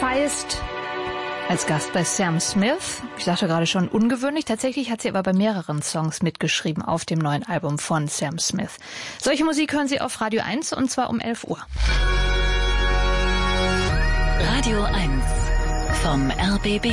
Feist als Gast bei Sam Smith. Ich sagte gerade schon ungewöhnlich. Tatsächlich hat sie aber bei mehreren Songs mitgeschrieben auf dem neuen Album von Sam Smith. Solche Musik hören Sie auf Radio 1 und zwar um 11 Uhr. Radio 1 vom RBB.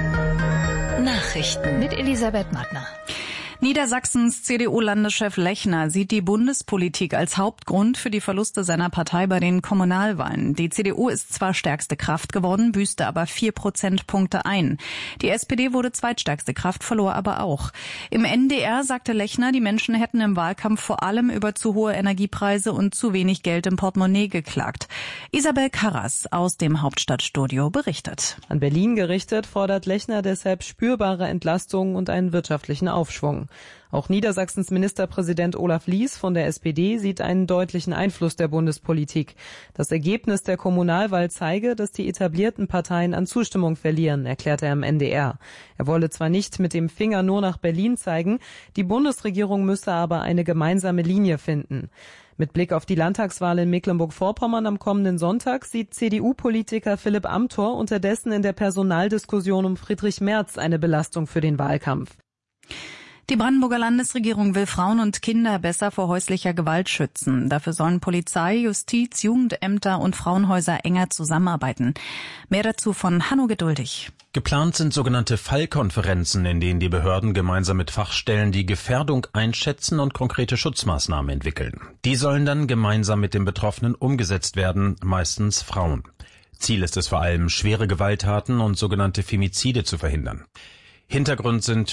Nachrichten Mit Elisabeth Mattner. Niedersachsens CDU-Landeschef Lechner sieht die Bundespolitik als Hauptgrund für die Verluste seiner Partei bei den Kommunalwahlen. Die CDU ist zwar stärkste Kraft geworden, büßte aber 4 Prozentpunkte ein. Die SPD wurde zweitstärkste Kraft, verlor aber auch. Im NDR sagte Lechner, die Menschen hätten im Wahlkampf vor allem über zu hohe Energiepreise und zu wenig Geld im Portemonnaie geklagt. Isabel Karras aus dem Hauptstadtstudio berichtet. An Berlin gerichtet fordert Lechner deshalb spürbare Entlastungen und einen wirtschaftlichen Aufschwung. Auch Niedersachsens Ministerpräsident Olaf Lies von der SPD sieht einen deutlichen Einfluss der Bundespolitik. Das Ergebnis der Kommunalwahl zeige, dass die etablierten Parteien an Zustimmung verlieren, erklärte er im NDR. Er wolle zwar nicht mit dem Finger nur nach Berlin zeigen, die Bundesregierung müsse aber eine gemeinsame Linie finden. Mit Blick auf die Landtagswahl in Mecklenburg-Vorpommern am kommenden Sonntag sieht CDU-Politiker Philipp Amthor unterdessen in der Personaldiskussion um Friedrich Merz eine Belastung für den Wahlkampf. Die Brandenburger Landesregierung will Frauen und Kinder besser vor häuslicher Gewalt schützen. Dafür sollen Polizei, Justiz, Jugendämter und Frauenhäuser enger zusammenarbeiten. Mehr dazu von Hanno Geduldig. Geplant sind sogenannte Fallkonferenzen, in denen die Behörden gemeinsam mit Fachstellen die Gefährdung einschätzen und konkrete Schutzmaßnahmen entwickeln. Die sollen dann gemeinsam mit den Betroffenen umgesetzt werden, meistens Frauen. Ziel ist es vor allem, schwere Gewalttaten und sogenannte Femizide zu verhindern. Hintergrund sind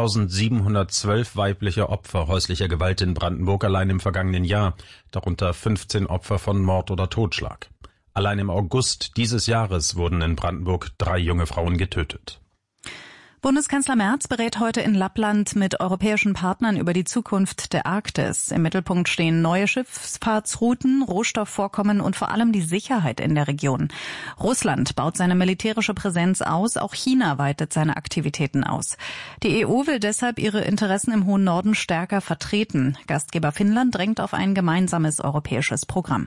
4.712 weibliche Opfer häuslicher Gewalt in Brandenburg allein im vergangenen Jahr, darunter 15 Opfer von Mord oder Totschlag. Allein im August dieses Jahres wurden in Brandenburg 3 junge Frauen getötet. Bundeskanzler Merz berät heute in Lappland mit europäischen Partnern über die Zukunft der Arktis. Im Mittelpunkt stehen neue Schifffahrtsrouten, Rohstoffvorkommen und vor allem die Sicherheit in der Region. Russland baut seine militärische Präsenz aus, auch China weitet seine Aktivitäten aus. Die EU will deshalb ihre Interessen im hohen Norden stärker vertreten. Gastgeber Finnland drängt auf ein gemeinsames europäisches Programm.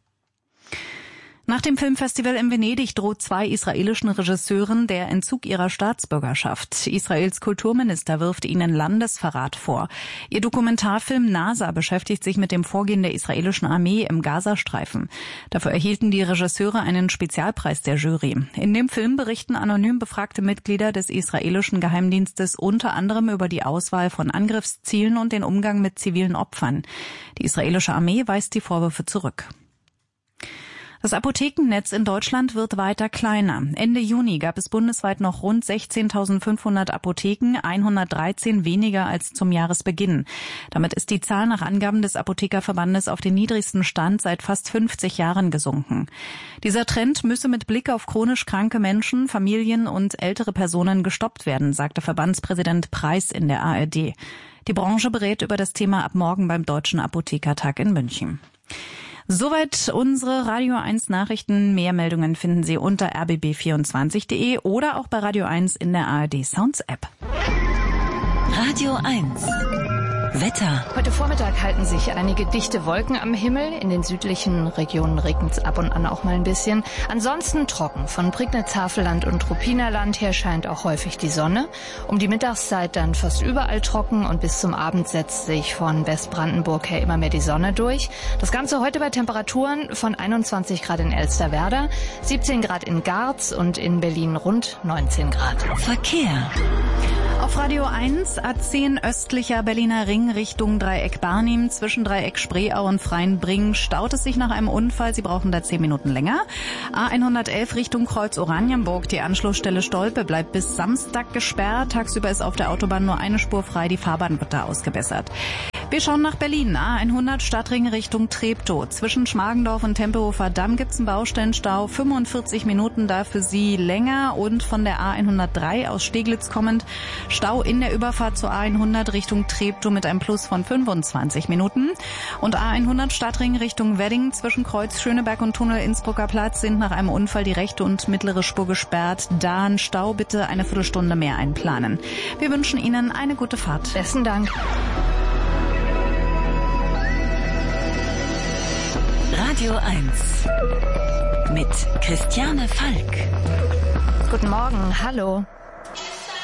Nach dem Filmfestival in Venedig droht 2 israelischen Regisseuren der Entzug ihrer Staatsbürgerschaft. Israels Kulturminister wirft ihnen Landesverrat vor. Ihr Dokumentarfilm NASA beschäftigt sich mit dem Vorgehen der israelischen Armee im Gazastreifen. Dafür erhielten die Regisseure einen Spezialpreis der Jury. In dem Film berichten anonym befragte Mitglieder des israelischen Geheimdienstes unter anderem über die Auswahl von Angriffszielen und den Umgang mit zivilen Opfern. Die israelische Armee weist die Vorwürfe zurück. Das Apothekennetz in Deutschland wird weiter kleiner. Ende Juni gab es bundesweit noch rund 16.500 Apotheken, 113 weniger als zum Jahresbeginn. Damit ist die Zahl nach Angaben des Apothekerverbandes auf den niedrigsten Stand seit fast 50 Jahren gesunken. Dieser Trend müsse mit Blick auf chronisch kranke Menschen, Familien und ältere Personen gestoppt werden, sagte Verbandspräsident Preis in der ARD. Die Branche berät über das Thema ab morgen beim Deutschen Apothekertag in München. Soweit unsere Radio 1 Nachrichten. Mehr Meldungen finden Sie unter rbb24.de oder auch bei Radio 1 in der ARD Sounds App. Radio 1 Wetter. Heute Vormittag halten sich einige dichte Wolken am Himmel. In den südlichen Regionen regnet es ab und an auch mal ein bisschen. Ansonsten trocken. Von Prignitz-Havelland und Ruppinerland her scheint auch häufig die Sonne. Um die Mittagszeit dann fast überall trocken und bis zum Abend setzt sich von Westbrandenburg her immer mehr die Sonne durch. Das Ganze heute bei Temperaturen von 21 Grad in Elsterwerda, 17 Grad in Garz und in Berlin rund 19 Grad. Verkehr. Auf Radio 1 A10 östlicher Berliner Ring Richtung Dreieck Barnim zwischen Dreieck Spreeau und Freienbring staut es sich nach einem Unfall. Sie brauchen da 10 Minuten länger. A111 Richtung Kreuz Oranienburg. Die Anschlussstelle Stolpe bleibt bis Samstag gesperrt. Tagsüber ist auf der Autobahn nur eine Spur frei. Die Fahrbahn wird da ausgebessert. Wir schauen nach Berlin. A100 Stadtring Richtung Treptow. Zwischen Schmargendorf und Tempelhofer Damm gibt's einen Baustellenstau. 45 Minuten da für Sie länger. Und von der A103 aus Steglitz kommend Stau in der Überfahrt zur A100 Richtung Treptow mit einem Plus von 25 Minuten. Und A100 Stadtring Richtung Wedding zwischen Kreuz Schöneberg und Tunnel Innsbrucker Platz sind nach einem Unfall die rechte und mittlere Spur gesperrt. Da ein Stau, bitte eine Viertelstunde mehr einplanen. Wir wünschen Ihnen eine gute Fahrt. Besten Dank. Radio 1 mit Christiane Falk. Guten Morgen, hallo.